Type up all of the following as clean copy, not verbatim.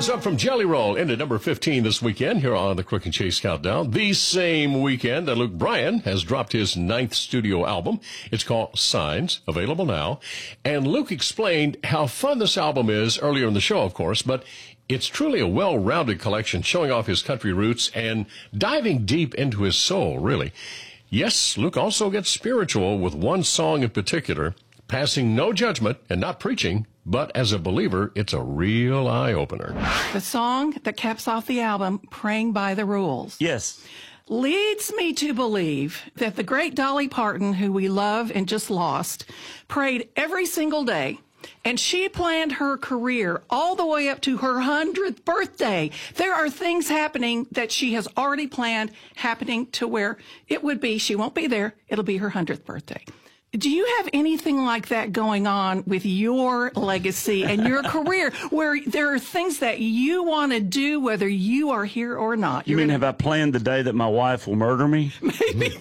Thumbs Up from Jelly Roll into number 15 this weekend here on the Crook and Chase Countdown. The same weekend that Luke Bryan has dropped his 9th studio album. It's called Signs, available now. And Luke explained how fun this album is earlier in the show, of course, but it's truly a well-rounded collection showing off his country roots and diving deep into his soul, really. Yes, Luke also gets spiritual with one song in particular, passing no judgment and not preaching, but as a believer, it's a real eye-opener. The song that caps off the album, Praying by the Rules. Yes. Leads me to believe that the great Dolly Parton, who we love and just lost, prayed every single day. And she planned her career all the way up to her 100th birthday. There are things happening that she has already planned happening to where it would be, she won't be there, it'll be her 100th birthday. Do you have anything like that going on with your legacy and your career where there are things that you want to do whether you are here or not? You mean, have I planned the day that my wife will murder me? Maybe.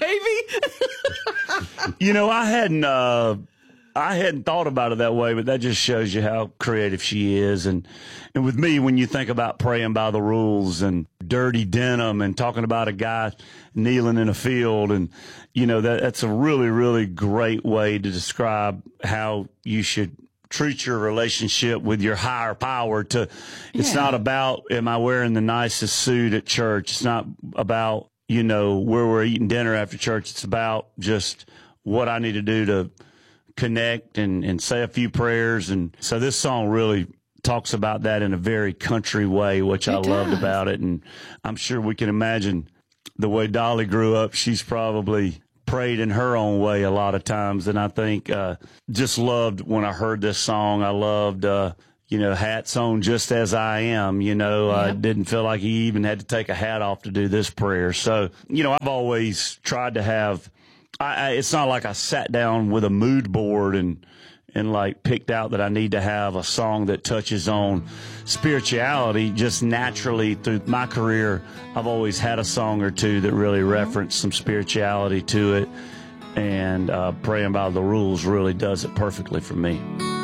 You know, I hadn't thought about it that way, but that just shows you how creative she is. And with me, when you think about praying by the rules and dirty denim and talking about a guy kneeling in a field, and, you know, that's a really, really great way to describe how you should treat your relationship with your higher power. It's not about, am I wearing the nicest suit at church? It's not about, you know, where we're eating dinner after church. It's about just what I need to do to connect and say a few prayers. And so this song really talks about that in a very country way, which I loved about it. And I'm sure we can imagine the way Dolly grew up. She's probably prayed in her own way a lot of times. And I think just loved when I heard this song. I loved, you know, hats on just as I am. You know, I didn't feel like he even had to take a hat off to do this prayer. So, you know, I've always tried to have, it's not like I sat down with a mood board and like picked out that I need to have a song that touches on spirituality. Just naturally through my career, I've always had a song or two that really reference some spirituality to it. And Praying by the Rules really does it perfectly for me.